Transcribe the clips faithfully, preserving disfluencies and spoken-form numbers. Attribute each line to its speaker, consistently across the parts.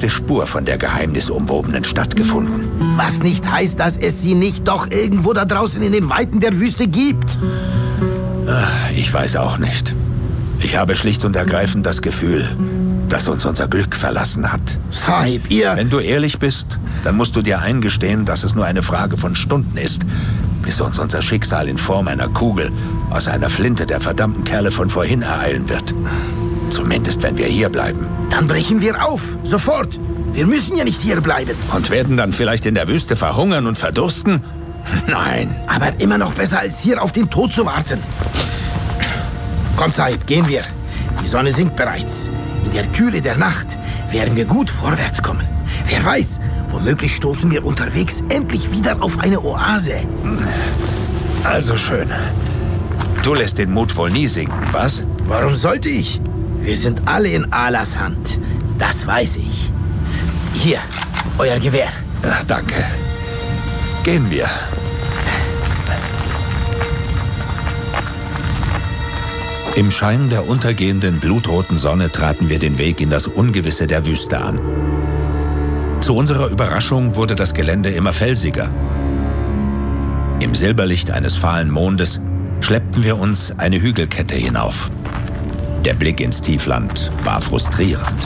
Speaker 1: kleinste Spur von der geheimnisumwobenen Stadt gefunden.
Speaker 2: Was nicht heißt, dass es sie nicht doch irgendwo da draußen in den Weiten der Wüste gibt.
Speaker 1: Ich weiß auch nicht. Ich habe schlicht und ergreifend das Gefühl, dass uns unser Glück verlassen hat.
Speaker 2: Sahib, ihr...
Speaker 1: Wenn du ehrlich bist, dann musst du dir eingestehen, dass es nur eine Frage von Stunden ist, bis uns unser Schicksal in Form einer Kugel aus einer Flinte der verdammten Kerle von vorhin ereilen wird. Zumindest, wenn wir hier bleiben.
Speaker 2: Dann brechen wir auf, sofort. Wir müssen ja nicht hier bleiben.
Speaker 1: Und werden dann vielleicht in der Wüste verhungern und verdursten? Nein.
Speaker 2: Aber immer noch besser, als hier auf den Tod zu warten. Komm, Sahib, gehen wir. Die Sonne sinkt bereits. In der Kühle der Nacht werden wir gut vorwärts kommen. Wer weiß, womöglich stoßen wir unterwegs endlich wieder auf eine Oase.
Speaker 1: Also schön. Du lässt den Mut wohl nie sinken, was?
Speaker 2: Warum sollte ich? Wir sind alle in Allahs Hand. Das weiß ich. Hier, euer Gewehr.
Speaker 1: Ach, danke. Gehen wir. Im Schein der untergehenden blutroten Sonne traten wir den Weg in das Ungewisse der Wüste an. Zu unserer Überraschung wurde das Gelände immer felsiger. Im Silberlicht eines fahlen Mondes schleppten wir uns eine Hügelkette hinauf. Der Blick ins Tiefland war frustrierend.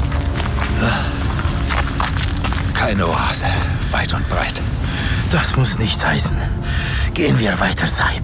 Speaker 1: Keine Oase, weit und breit.
Speaker 2: Das muss nichts heißen. Gehen wir weiter, Sahib.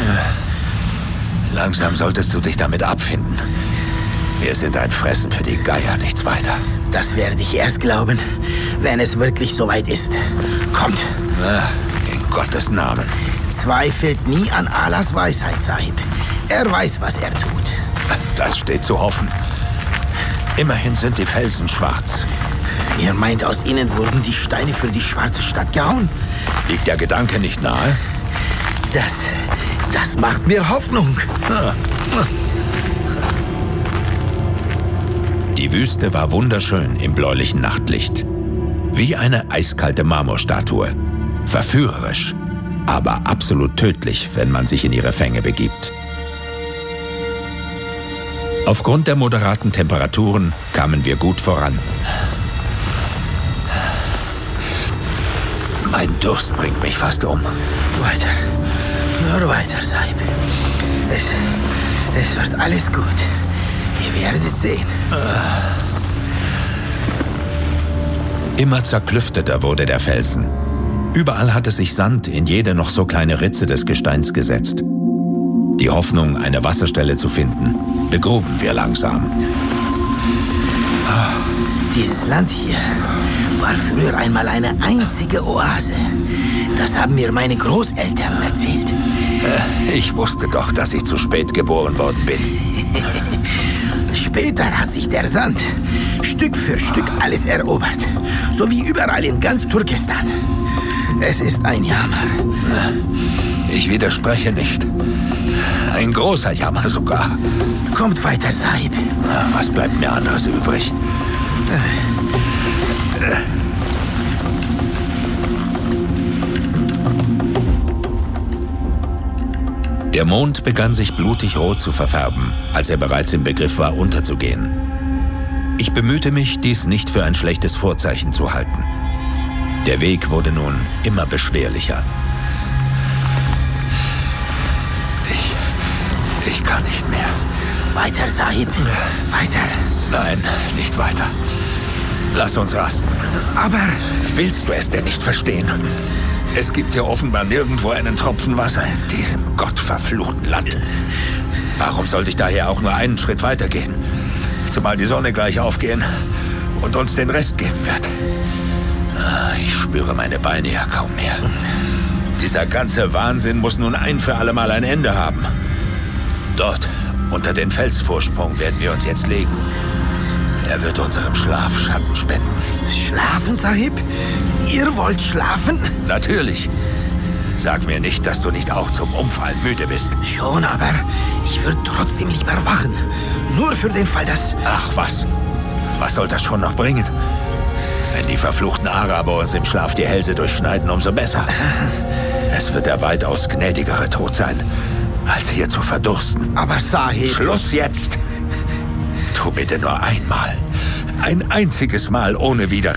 Speaker 1: Langsam solltest du dich damit abfinden. Wir sind ein Fressen für die Geier, nichts weiter.
Speaker 2: Das werde ich erst glauben, wenn es wirklich soweit ist. Kommt.
Speaker 1: Na, in Gottes Namen.
Speaker 2: Zweifelt nie an Allahs Weisheit, Sahib. Er weiß, was er tut.
Speaker 1: Das steht zu hoffen. Immerhin sind die Felsen schwarz.
Speaker 2: Ihr meint, aus ihnen wurden die Steine für die schwarze Stadt gehauen?
Speaker 1: Liegt der Gedanke nicht nahe?
Speaker 2: Das... das macht mir Hoffnung.
Speaker 1: Die Wüste war wunderschön im bläulichen Nachtlicht. Wie eine eiskalte Marmorstatue. Verführerisch, aber absolut tödlich, wenn man sich in ihre Fänge begibt. Aufgrund der moderaten Temperaturen kamen wir gut voran. Mein Durst bringt mich fast um.
Speaker 2: Weiter. Nur weiter, Sahib. Es, es wird alles gut. Ihr werdet sehen.
Speaker 1: Immer zerklüfteter wurde der Felsen. Überall hatte sich Sand in jede noch so kleine Ritze des Gesteins gesetzt. Die Hoffnung, eine Wasserstelle zu finden, begruben wir langsam.
Speaker 2: Dieses Land hier war früher einmal eine einzige Oase. Das haben mir meine Großeltern erzählt.
Speaker 1: Ich wusste doch, dass ich zu spät geboren worden bin.
Speaker 2: Später hat sich der Sand Stück für Stück alles erobert. So wie überall in ganz Turkestan. Es ist ein Jammer.
Speaker 1: Ich widerspreche nicht. Ein großer Jammer sogar.
Speaker 2: Kommt weiter, Sahib.
Speaker 1: Was bleibt mir anderes übrig? Der Mond begann sich blutig rot zu verfärben, als er bereits im Begriff war, unterzugehen. Ich bemühte mich, dies nicht für ein schlechtes Vorzeichen zu halten. Der Weg wurde nun immer beschwerlicher. Ich... ich kann nicht mehr.
Speaker 2: Weiter, Sahib. Weiter.
Speaker 1: Nein, nicht weiter. Lass uns rasten.
Speaker 2: Aber...
Speaker 1: Willst du es denn nicht verstehen? Es gibt hier offenbar nirgendwo einen Tropfen Wasser in diesem gottverfluchten Land. Warum sollte ich daher auch nur einen Schritt weitergehen? Zumal die Sonne gleich aufgehen und uns den Rest geben wird. Ich spüre meine Beine ja kaum mehr. Dieser ganze Wahnsinn muss nun ein für alle Mal ein Ende haben. Dort, unter den Felsvorsprung, werden wir uns jetzt legen. Er wird unserem Schlaf Schatten spenden.
Speaker 2: Schlafen, Sahib? Ihr wollt schlafen?
Speaker 1: Natürlich. Sag mir nicht, dass du nicht auch zum Umfallen müde bist.
Speaker 2: Schon, aber ich würde trotzdem lieber wachen. Nur für den Fall, dass...
Speaker 1: Ach was? Was soll das schon noch bringen? Wenn die verfluchten Araber uns im Schlaf die Hälse durchschneiden, umso besser. Es wird der weitaus gnädigere Tod sein, als hier zu verdursten.
Speaker 2: Aber Sahib...
Speaker 1: Schluss jetzt! Tu bitte nur einmal, ein einziges Mal ohne Widerrede.